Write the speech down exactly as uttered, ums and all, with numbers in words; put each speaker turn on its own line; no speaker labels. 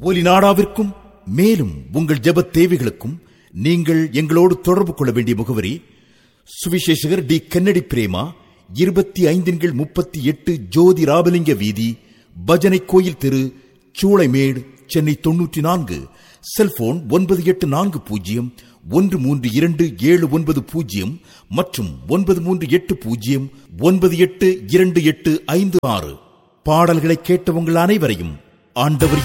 ஒலி நாடாவிற்கும் மேலும் உங்கள் ஜெபத் தேவைகளுக்கும் நீங்கள் எங்களோடு தொடர்பு கொள்ள வேண்டிய முகவரி சுவிசேஷகர் டி கென்னடி பிரேமா, இருபத்தி ஐந்தின் கீழ் முப்பத்தி எட்டு ஜோதி ராபலிங்க வீதி, பஜனை கோயில் தெரு, சூளைமேடு, சென்னை தொன்னூற்றி நான்கு. செல்போன் ஒன்பது எட்டு நான்கு பூஜ்ஜியம் ஒன்று மூன்று இரண்டு ஏழு ஒன்பது பூஜ்ஜியம் மற்றும் ஒன்பது மூன்று எட்டு பூஜ்ஜியம் ஒன்பது எட்டு இரண்டு எட்டு ஐந்து ஆறு. பாடல்களை கேட்ட உங்கள் அனைவரையும் ஆண்டவர்